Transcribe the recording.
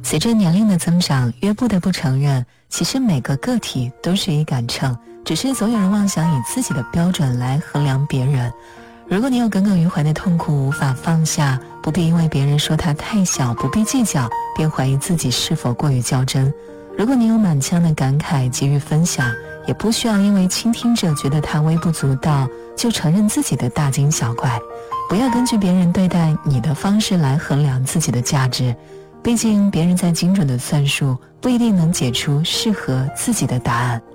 随着年龄的增长，越不得不承认，其实每个个体都是一杆秤，只是总有人妄想以自己的标准来衡量别人。如果你有耿耿于怀的痛苦无法放下，不必因为别人说他太小不必计较，便怀疑自己是否过于较真。如果你有满腔的感慨急于分享，也不需要因为倾听者觉得他微不足道，就承认自己的大惊小怪。不要根据别人对待你的方式来衡量自己的价值，毕竟别人再精准的算术，不一定能解出适合自己的答案。